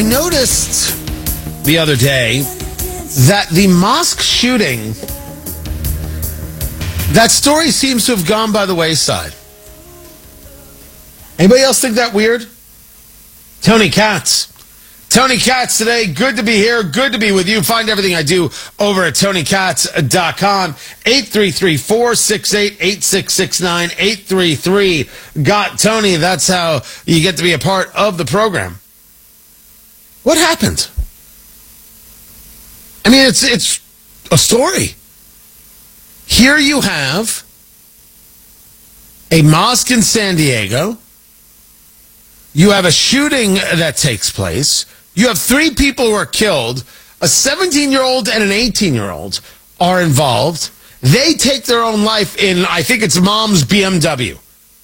I noticed the other day that the mosque shooting, that story seems to have gone by the wayside. Anybody else think that weird? Tony Katz. Tony Katz today. Good to be here. Good to be with you. Find everything I do over at TonyKatz.com. 833-468-8669. 833-GOT-TONY. That's how you get to be a part of the program. What happened? I mean, it's a story. Here you have a mosque in San Diego. You have a shooting that takes place. You have 3 people who are killed. A 17-year-old and an 18-year-old are involved. They take their own life in, I think it's mom's BMW.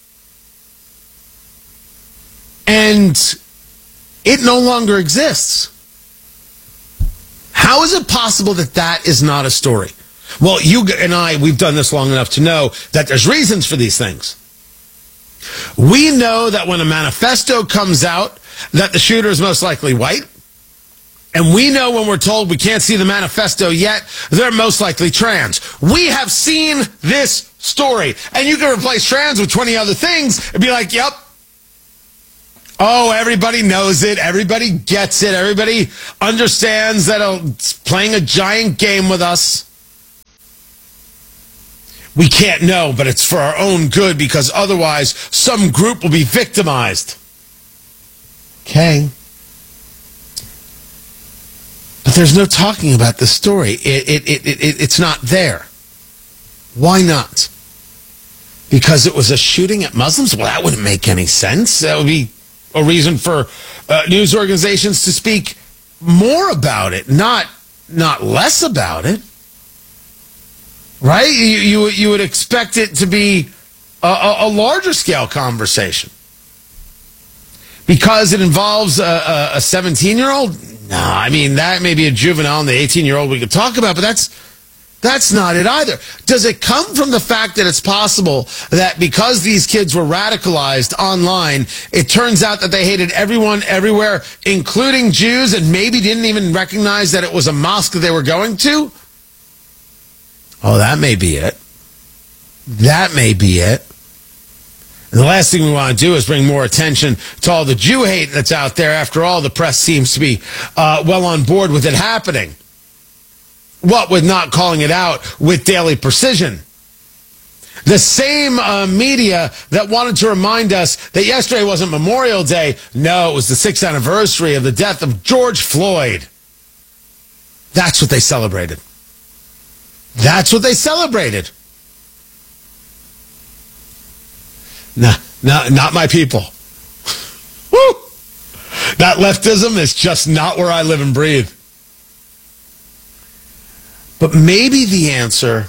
And it no longer exists. How is it possible that that is not a story? Well, you and I, we've done this long enough to know that there's reasons for these things. We know that when a manifesto comes out, that the shooter is most likely white. And we know when we're told we can't see the manifesto yet, they're most likely trans. We have seen this story. And you can replace trans with 20 other things and be like, yep. Oh, everybody knows it. Everybody gets it. Everybody understands that it's playing a giant game with us. We can't know, but it's for our own good because otherwise some group will be victimized. Okay. But there's no talking about this story. It's not there. Why not? Because it was a shooting at Muslims? Well, that wouldn't make any sense. That would be a reason for news organizations to speak more about it, not less about it. Right? You would expect it to be a larger scale conversation. Because it involves a 17-year-old? No, I mean, that may be a juvenile and the 18-year-old we could talk about, but that's not it either. Does it come from the fact that it's possible that because these kids were radicalized online, it turns out that they hated everyone everywhere, including Jews, and maybe didn't even recognize that it was a mosque that they were going to? Oh, that may be it. That may be it. And the last thing we want to do is bring more attention to all the Jew hate that's out there. After all, the press seems to be well on board with it happening. What with not calling it out with daily precision? The same media that wanted to remind us that yesterday wasn't Memorial Day. No, it was the 6th anniversary of the death of George Floyd. That's what they celebrated. That's what they celebrated. No, not my people. Woo! That leftism is just not where I live and breathe. But maybe the answer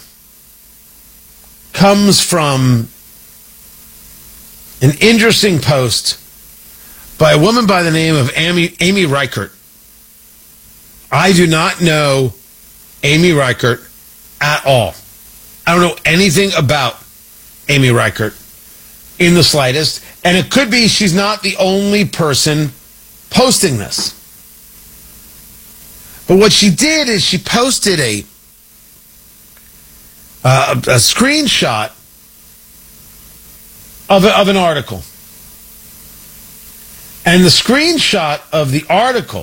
comes from an interesting post by a woman by the name of Amy Reichert. I do not know Amy Reichert at all. I don't know anything about Amy Reichert in the slightest, and it could be she's not the only person posting this. But what she did is she posted a screenshot of an article. And the screenshot of the article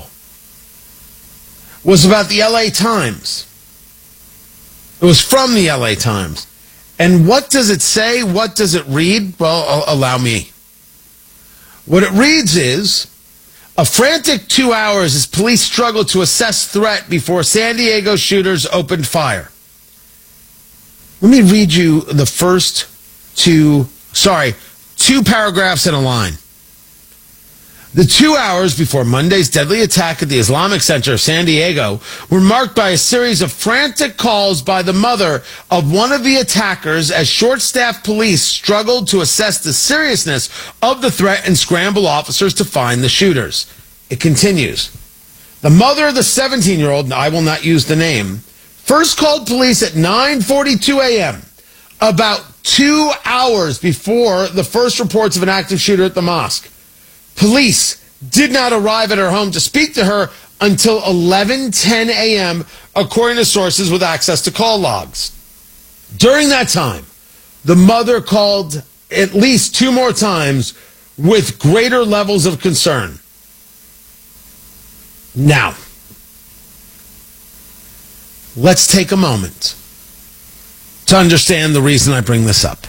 was about the LA Times. It was from the LA Times. And what does it say? What does it read? Well, allow me. What it reads is, a frantic 2 hours as police struggled to assess threat before San Diego shooters opened fire. Let me read you the first two paragraphs in a line. The 2 hours before Monday's deadly attack at the Islamic Center of San Diego were marked by a series of frantic calls by the mother of one of the attackers as short-staffed police struggled to assess the seriousness of the threat and scramble officers to find the shooters. It continues. The mother of the 17-year-old, and I will not use the name, first called police at 9:42 a.m., about 2 hours before the first reports of an active shooter at the mosque. Police did not arrive at her home to speak to her until 11:10 a.m., according to sources with access to call logs. During that time, the mother called at least 2 more times with greater levels of concern. Now, let's take a moment to understand the reason I bring this up.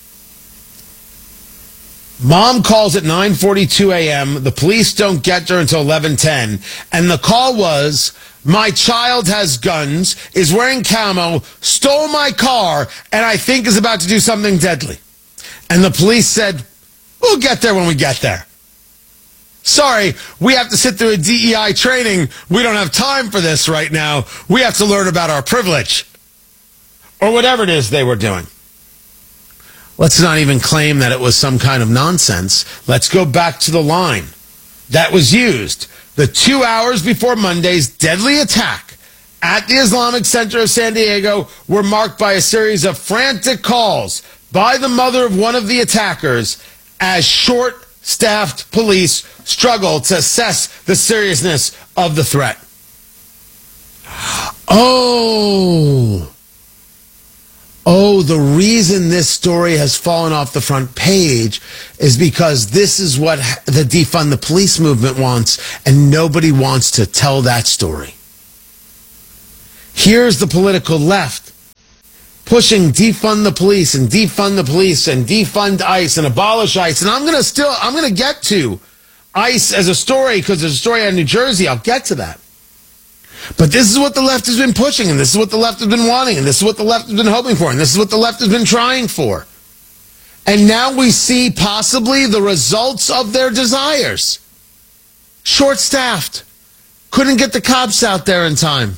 Mom calls at 9:42 a.m. The police don't get her until 11:10. And the call was, my child has guns, is wearing camo, stole my car, and I think is about to do something deadly. And the police said, we'll get there when we get there. Sorry, we have to sit through a DEI training. We don't have time for this right now. We have to learn about our privilege. Or whatever it is they were doing. Let's not even claim that it was some kind of nonsense. Let's go back to the line that was used. The 2 hours before Monday's deadly attack at the Islamic Center of San Diego were marked by a series of frantic calls by the mother of one of the attackers as short-staffed police struggled to assess the seriousness of the threat. Oh, the reason this story has fallen off the front page is because this is what the defund the police movement wants, and nobody wants to tell that story. Here's the political left pushing defund the police and defund the police and defund ICE and abolish ICE. And I'm going to get to ICE as a story because there's a story out of New Jersey. I'll get to that. But this is what the left has been pushing, and this is what the left has been wanting, and this is what the left has been hoping for, and this is what the left has been trying for. And now we see possibly the results of their desires. Short-staffed. Couldn't get the cops out there in time.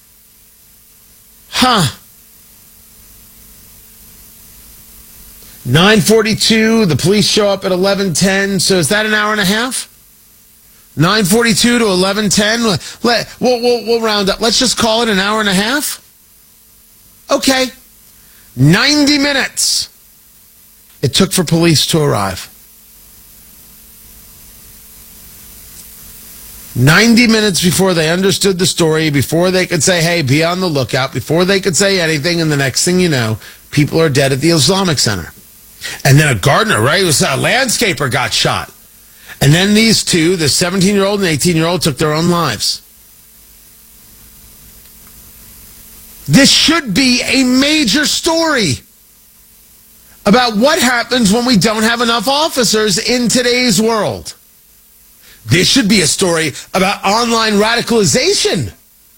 9:42, the police show up at 11:10, so is that an hour and a half? 9:42 to 11:10. We'll round up. Let's just call it an hour and a half. Okay. 90 minutes it took for police to arrive. 90 minutes before they understood the story, before they could say, hey, be on the lookout, before they could say anything, and the next thing you know, people are dead at the Islamic Center. And then a gardener, right? It was a landscaper got shot. And then these two, the 17-year-old and 18-year-old, took their own lives. This should be a major story about what happens when we don't have enough officers in today's world. This should be a story about online radicalization.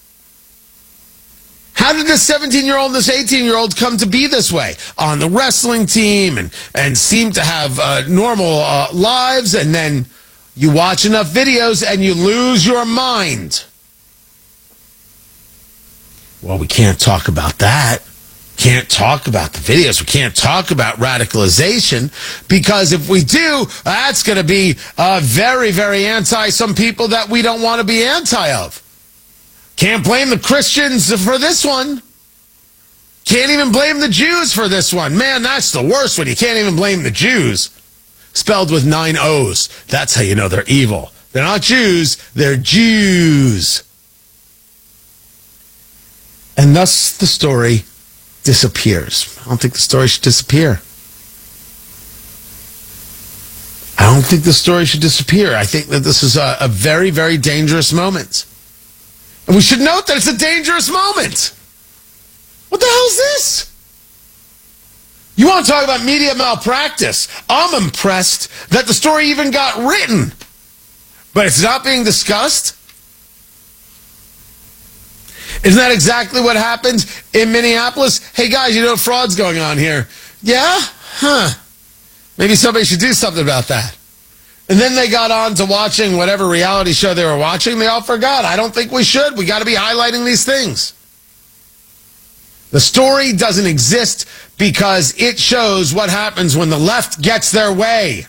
How did this 17-year-old and this 18-year-old come to be this way? On the wrestling team and seem to have normal lives, and then you watch enough videos and you lose your mind. Well, we can't talk about that. Can't talk about the videos. We can't talk about radicalization, because if we do, that's going to be very, very anti some people that we don't want to be anti of. Can't blame the Christians for this one. Can't even blame the Jews for this one. Man, that's the worst one. You can't even blame the Jews. Spelled with 9 O's. That's how you know they're evil. They're not Jews, they're Jews. And thus the story disappears. I don't think the story should disappear. I don't think the story should disappear. I think that this is a very, very dangerous moment. And we should note that it's a dangerous moment. What the hell is this? You want to talk about media malpractice? I'm impressed that the story even got written. But it's not being discussed? Isn't that exactly what happened in Minneapolis? Hey guys, you know fraud's going on here. Yeah? Maybe somebody should do something about that. And then they got on to watching whatever reality show they were watching. They all forgot. I don't think we should. We got to be highlighting these things. The story doesn't exist because it shows what happens when the left gets their way.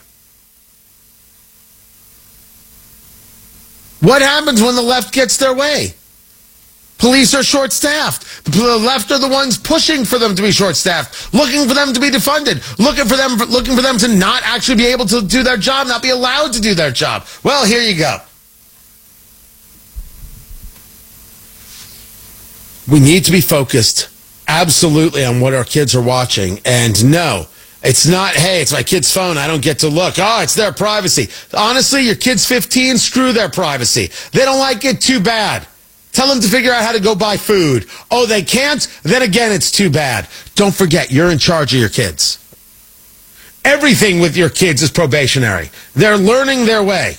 What happens when the left gets their way? Police are short-staffed. The left are the ones pushing for them to be short-staffed, looking for them to be defunded, looking for them to not actually be able to do their job, not be allowed to do their job. Well, here you go. We need to be focused absolutely on what our kids are watching. And no, it's not, hey, it's my kid's phone, I don't get to look. Oh, it's their privacy. Honestly, your kid's 15, screw their privacy. They don't like it, too bad. Tell them to figure out how to go buy food. Oh, they can't? Then again, it's too bad. Don't forget, you're in charge of your kids. Everything with your kids is probationary. They're learning their way.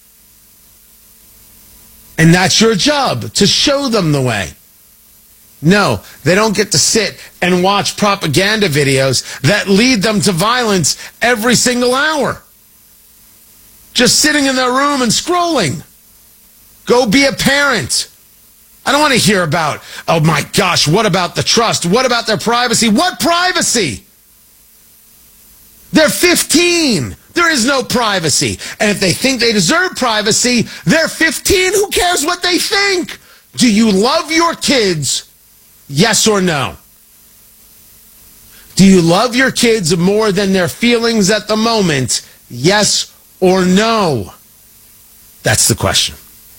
And that's your job, to show them the way. No, they don't get to sit and watch propaganda videos that lead them to violence every single hour. Just sitting in their room and scrolling. Go be a parent. I don't want to hear about, oh my gosh, what about the trust? What about their privacy? What privacy? They're 15. There is no privacy. And if they think they deserve privacy, they're 15. Who cares what they think? Do you love your kids? Yes or no? Do you love your kids more than their feelings at the moment? Yes or no? That's the question.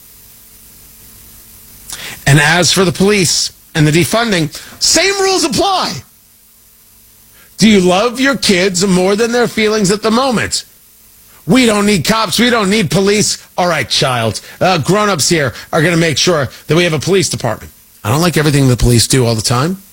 And as for the police and the defunding, same rules apply. Do you love your kids more than their feelings at the moment? We don't need cops. We don't need police. All right, child. Grown-ups here are going to make sure that we have a police department. I don't like everything the police do all the time.